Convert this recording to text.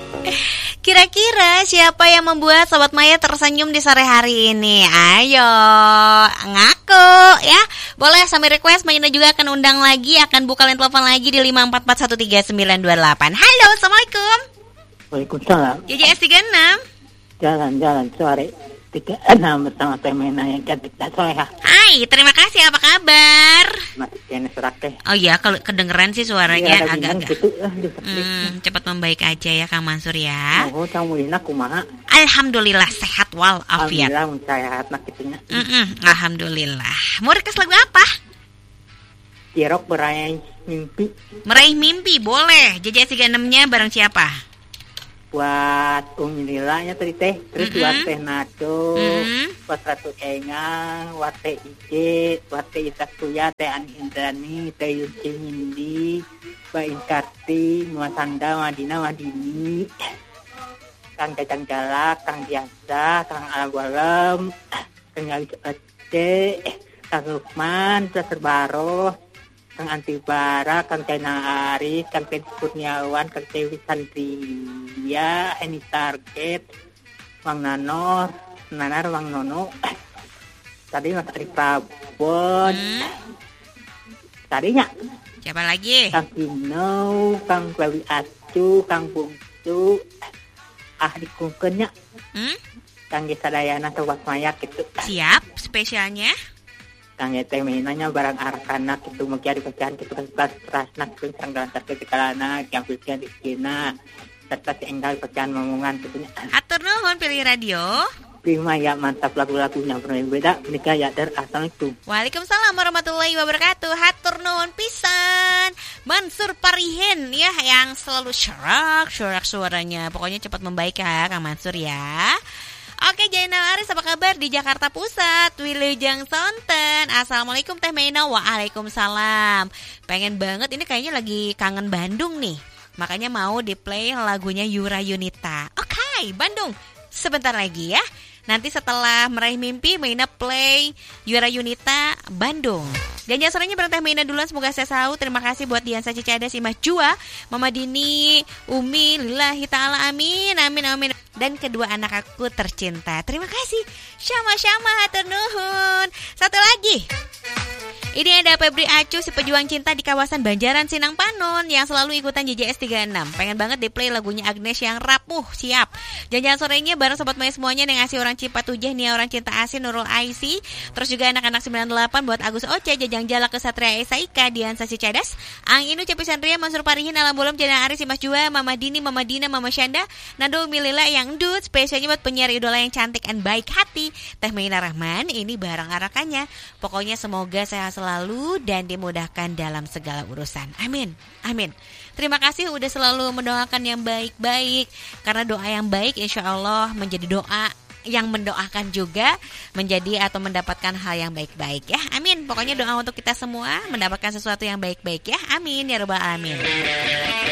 Kira-kira siapa yang membuat Sobat Maya tersenyum di sore hari ini? Ayo, ngaku ya. Boleh sambil request, Mayina juga akan undang lagi, akan buka line telepon lagi di 5441398. Halo, Assalamualaikum. Waalaikumsalam. JJS 36. Jalan-jalan sore 36 bersama Teh Mena yang cantik dan soleha. Hai, terima kasih. Apa kabar? Masih kena serak teh. Oh iya, kalau kedengeran sih suaranya agak-agak. Gitu, Cepat membaik aja ya Kang Mansur ya. Oh, camulina kumaha? Alhamdulillah sehat walafiat. Alhamdulillah mencahatna kitunya. Alhamdulillah. Mau request lagu apa? Cirok meraih mimpi. Meraih mimpi boleh. JJS 36-nya bareng siapa? Buat Umi Lilanya tadi teh, terus buat Teh Nado, buat Ratu Engang, buat Teh Ije, buat Teh Isak Tuya, Teh Ani Indrani, Teh Yunci Mindi, Mbak Inkarti, Mas Sanda, Madina, Madini, Kang Jajang Jalak, Kang Biasa, Kang Alam, Kang Alis Aceh, Kang Lukman, Plaster Baro, Kang Antibara, Kang China Aris, Kang Teddy Kurniawan, Kang Dewi Sandria, Eni Target, Bang Nanar, Bang Nono, tadi Mas Ari Prabon, tadinya siapa lagi? Kang Kino, Kang Bawi Acu, Kang Bungsu, Ahli Kungkennya, Kang Gisadayana Sobat Maya gitu. Siap, spesialnya. Kang Teh Menanya barang arakana kitu mungkin di pecahan kitu terasna kitu sareng dalantar ke kalana yang pilih di kina serta enggal pecahan ngomongan kitu nya. Atur nuhun pilih radio. Prima ya mantap lagu-lagunya pernah beda menika ya dar assalamualaikum. Waalaikumsalam warahmatullahi wabarakatuh. Hatur nuhun pisan. Mansur Parihin ya yang selalu syarak suaranya. Pokoknya cepat membaik ya Kang Mansur ya. Oke, Jainal Aris apa kabar di Jakarta Pusat? Wilujeng Sonten. Assalamualaikum Teh Mena. Waalaikumsalam. Pengen banget, ini kayaknya lagi kangen Bandung nih. Makanya mau di play lagunya Yura Yunita. Oke, Bandung. Sebentar lagi ya. Nanti setelah meraih mimpi, Mena play Yura Yunita Bandung. Dan sorenya bareng Teh Mena duluan, semoga saya selalu. Terima kasih buat Dian Saci Cadas, Imah Jua, Mama Dini, Umi, lillahi ta'ala, amin, amin, amin. Dan kedua anak aku tercinta. Terima kasih. Syama-syama hatur nuhun. Satu lagi. Ini ada Febri Acu, si pejuang cinta di kawasan Banjaran Sinang Panon yang selalu ikutan JJS 36. Pengen banget di play lagunya Agnes yang rapuh. Siap. Jangan sorenya bareng Sobat Maya semuanya yang ngasih orang Cipatujah, Nia orang cinta asin, Nurul Aisi. Terus juga anak-anak 98 buat Agus Oce, Jajang Jalak, Kesatria Esaika, Dian Sasi Cadas, Ang Inu, Cepi Sandria, Mansur Parihin, Alam Bolam, Jana Aris, Mas Jua, Mama Dini, Mama Dina, Mama Syanda, Nado Milila yang dud, spesialnya buat penyiar idola yang cantik dan baik hati, Teh Mena Rahman. Ini barang arakannya. Pokoknya semoga sehat selalu dan dimudahkan dalam segala urusan. Amin. Amin. Terima kasih udah selalu mendoakan yang baik-baik. Karena doa yang baik insya Allah menjadi doa yang mendoakan juga menjadi atau mendapatkan hal yang baik-baik ya. Amin. Pokoknya doa untuk kita semua mendapatkan sesuatu yang baik-baik ya. Amin ya rabbal alamin.